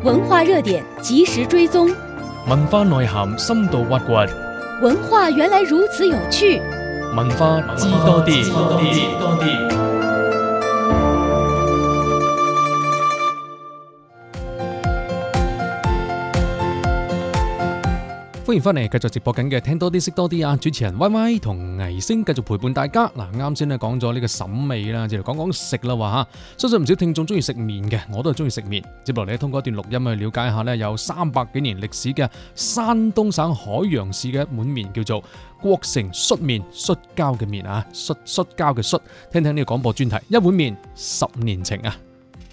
文化热点及时追踪， 文化內涵深度挖掘， 文化原來如此有趣， 文化知多啲。歡迎翻嚟，繼續直播緊嘅聽多啲識多啲啊！主持人 YY 同藝星繼續陪伴大家。嗱，啱先咧講咗呢個審美啦，接嚟講講食啦話嚇。相信唔少聽眾中意食麵嘅，我都係中意食麵。接落嚟通過一段錄音去了解下咧，有300幾年歷史嘅山東省海陽市嘅一碗麵叫做國城摔麵，摔跤嘅麵啊，摔跤嘅摔。聽聽呢個廣播專題，一碗麵10年情啊！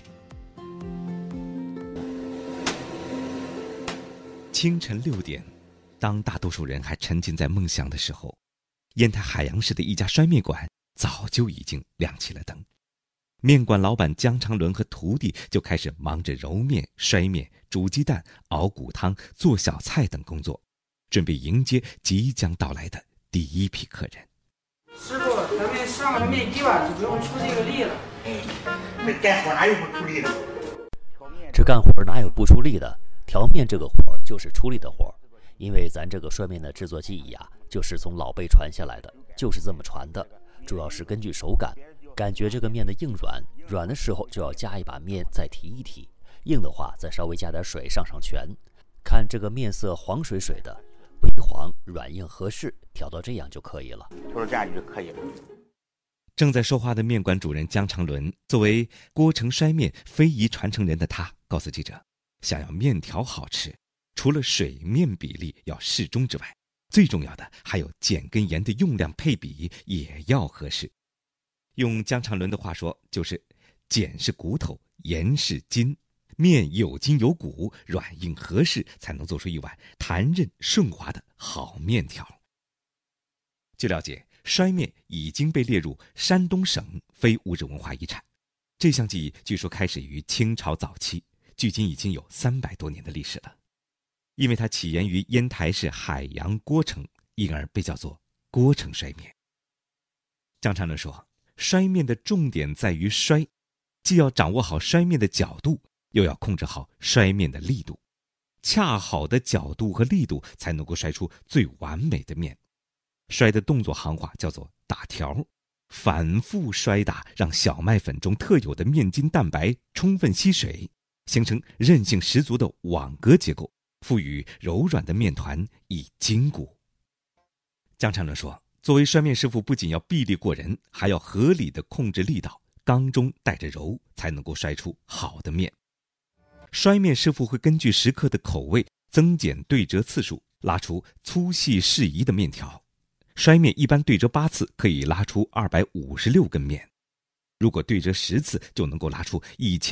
清晨6點。當大多數人還沉浸在夢想的時候，煙台海陽市的一家摔麵館早就已經亮起了燈。麵館老闆江長倫和徒弟就開始忙着揉麵、摔麵、煮雞蛋、熬骨湯、做小菜等工作，準備迎接即將到來的第一批客人。 師傅，咱們上了麵機吧，就不用出這個力了。 這幹活哪有不出力的？ 這幹活哪有不出力的？調麵這個活就是出力的活。因為咱這個摔麵的製作技藝啊，就是從老輩傳下來的，就是這麼傳的。主要是根據手感，感覺這個麵的硬軟，軟的時候就要加一把麵再提一提，硬的話再稍微加點水上全。看這個麵色黃水水的，微黃軟硬合適，調到這樣就可以了。 調到這樣就可以了。 正在說話的麵館主人江長倫，作為郭城摔麵非遺傳承人的他，告訴記者，想要麵條好吃，除了水面比例要適中之外，最重要的還有鹼跟鹽的用量配比也要合適。用江長倫的話說，就是鹼是骨頭，鹽是筋，麵有筋有骨，軟硬合適，才能做出一碗彈韌順滑的好麵條。據了解，摔麵已經被列入山東省非物質文化遺產。這項技藝據說開始於清朝早期，距今已經有300多年的歷史了。因為它起源於煙台市海陽郭城，因而被叫做郭城摔麵。江長倫說，摔麵的重點在於摔，既要掌握好摔麵的角度，又要控制好摔麵的力度，恰好的角度和力度才能夠摔出最完美的麵。摔的動作行話叫做打條，反覆摔打，讓小麥粉中特有的麵筋蛋白充分吸水，形成韌性十足的網格結構，賦予柔軟的麵團以筋骨。江長倫說，作為摔麵師傅，不僅要臂力過人，還要合理的控制力道，剛中帶着柔，才能夠摔出好的麵。摔麵師傅會根據食客的口味增減對折次數，拉出粗細適宜的麵條。摔麵一般對折8次可以拉出256根麵，如果對折10次就能夠拉出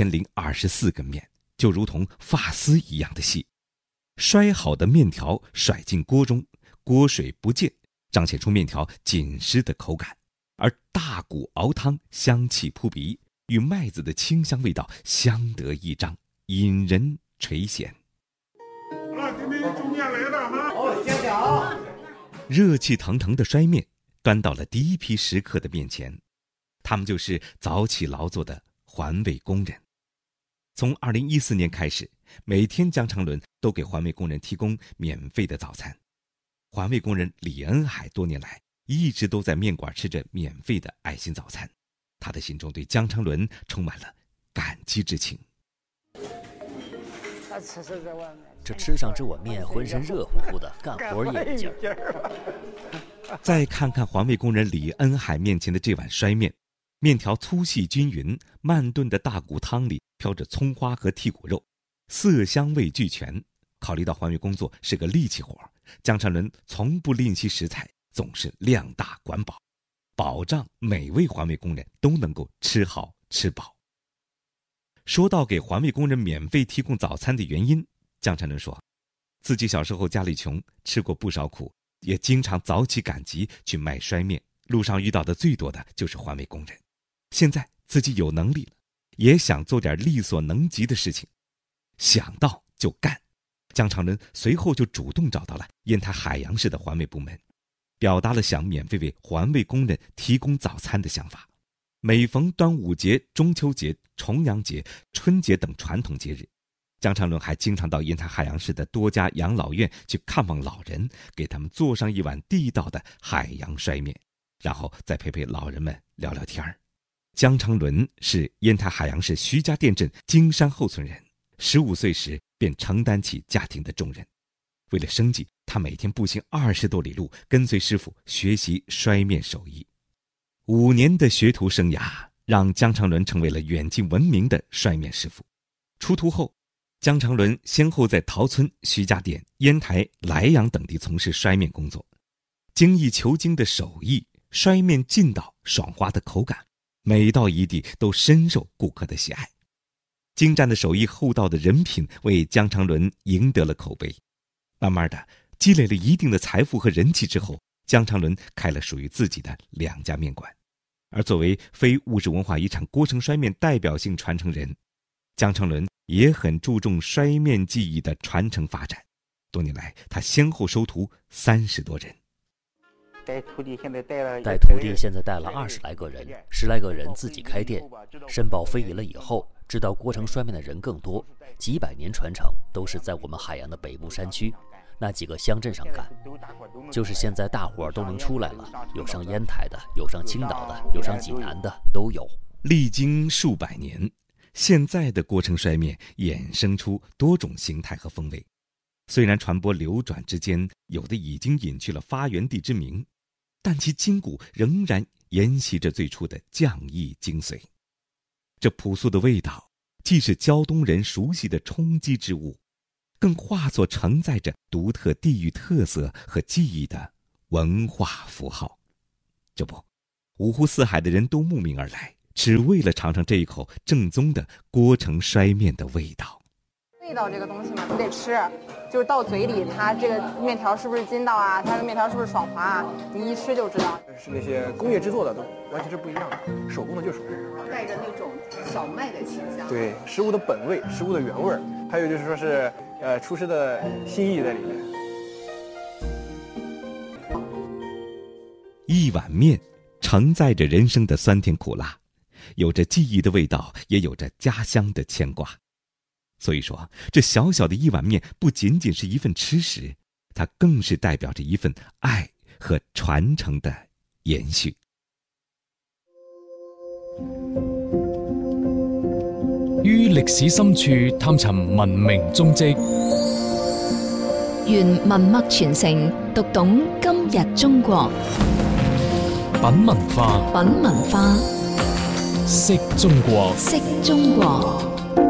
1024根麵，就如同髮絲一樣的細。摔好的麵條甩進鍋中，鍋水不濺，彰顯出麵條緊實的口感，而大骨熬湯香氣撲鼻，與麥子的清香味道相得益彰，引人垂涎。 今天煮麵來了哈！ 哦，謝謝啊！ 熱氣騰騰的摔麵端到了第一批食客的面前，他們就是早起勞作的環衛工人。從2014年開始，每天江長倫都給環衛工人提供免費的早餐。環衛工人李恩海多年來一直都在麵館吃着免費的愛心早餐，他的心中對江長倫充滿了感激之情。 這吃上這碗麵，渾身熱乎乎的，幹活也有勁兒。 再看看環衛工人李恩海面前的這碗摔麵，麵條粗細均勻，慢燉的大骨湯裡飄着蔥花和剔骨肉，色香味俱全。考慮到環衛工作是個力氣活，江長倫從不吝惜食材，總是量大管飽，保障每位環衛工人都能夠吃好吃飽。說到給環衛工人免費提供早餐的原因，江長倫說，自己小時候家裡窮，吃過不少苦，也經常早起趕集去賣摔麵，路上遇到的最多的就是環衛工人。現在自己有能力了，也想做點力所能及的事情，想到就幹。江長倫隨後就主動找到了煙台海陽市的環衛部門，表達了想免費為環衛工人提供早餐的想法。每逢端午節、中秋節、重陽節、春節等傳統節日， 江长伦还经常到烟台海洋市的多家养老院去看望老人，给他们做上一碗地道的海洋衰面，然后再陪老人们聊聊天儿。江长伦是烟台海洋市徐家店镇金山后村人，15岁时便承担起家庭的重任。为了生计，他每天步行20多里路，跟随师傅学习摔面手艺。5年的学徒生涯让江长伦成为了远近闻名的摔面师傅。出徒后，江长伦先后在陶村、徐家店、烟台、莱阳等地从事摔面工作，精益求精的手艺，摔面劲道、爽滑的口感，每到一地都深受顾客的喜爱。精湛的手艺、厚道的人品为江长伦赢得了口碑。慢慢的积累了一定的财富和人气之后，江长伦开了属于自己的2家面馆。而作为非物质文化遗产锅城摔面代表性传承人，江长伦也很注重摔面技艺的传承发展。多年来，他先后收徒30多人。 带徒弟现在带了 20来个人，10来个人自己开店。申报非遗了以后，知道锅城摔面的人更多，几百年传承都是在我们海洋的北部山区那几个乡镇上干。就是现在大伙儿都能出来了，有上烟台的，有上青岛的，有上济南的，都有。 历经数百年，现在的锅城摔面衍生出多种形态和风味。虽然传播流转之间，有的已经隐去了发源地之名，但其筋骨仍然沿袭着最初的匠艺精髓。这朴素的味道，既是胶东人熟悉的冲击之物，更化作承载着独特地域特色和记忆的文化符号。这不，五湖四海的人都慕名而来，只为了尝尝这一口正宗的锅城摔面的味道。 味道这个东西嘛，你得吃，就是到嘴里，它这个面条是不是筋道啊？它的面条是不是爽滑啊？你一吃就知道。 是那些工业制作的都完全是不一样的，手工的就是带着那种小麦的清香。 对，食物的本味，食物的原味儿，还有就是说是厨师的心意在里面。 一碗面承载着人生的酸甜苦辣，有着记忆的味道，也有着家乡的牵挂。所以说，这小小的一碗面不仅仅是一份吃食，它更是代表着一份爱和传承的延续。 於歷史深處探尋文明蹤跡， 願文脈傳承，讀懂今日中國。 品文化， 品文化， 識中國， 識中國。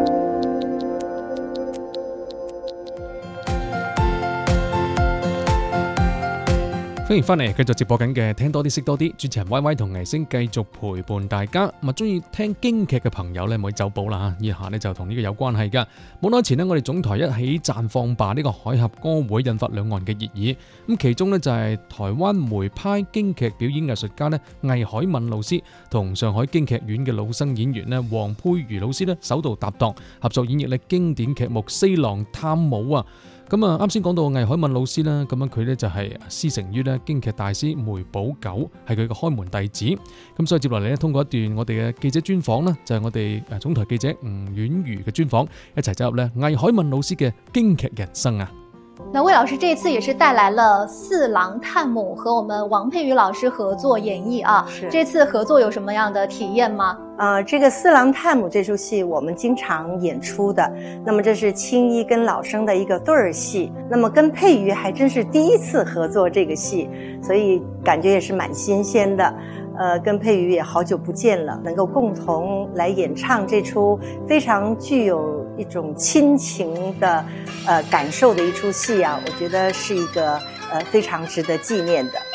歡迎翻嚟，繼續直播緊嘅聽多啲識多啲，主持人 Y Y 同藝星繼續陪伴大家。咁啊，中意聽京劇嘅朋友咧，唔可以走寶啦嚇。以下呢就同呢個有關係㗎。冇耐前呢，我哋總台一起綻放吧呢個海峽歌會，引發兩岸嘅熱議。咁其中呢，就係台灣梅派京劇表演藝術家呢魏海敏老師同上海京劇院嘅老生演員呢黃佩瑜老師呢首度搭檔合作演繹呢經典劇目《四郎探母》啊。咁啊，啱先講到魏海敏老師啦，咁樣佢咧就係師承於咧京劇大師梅葆玖，係佢嘅開門弟子。咁所以接落嚟咧，通過一段我哋嘅記者專訪啦，就係我哋總台記者吳婉瑜嘅專訪，一齊走入咧魏海敏老師嘅京劇人生啊！ 那魏老师这次也是带来了《四郎探母》和我们王佩瑜老师合作演绎啊。这次合作有什么样的体验吗？ 这个《四郎探母》这出戏我们经常演出的，那么这是青衣跟老生的一个对儿戏，那么跟佩瑜还真是第一次合作这个戏，所以感觉也是蛮新鲜的。跟佩瑜也好久不见了，能够共同来演唱这出非常具有一种亲情的感受的一出戏啊，我觉得是一个非常值得纪念的。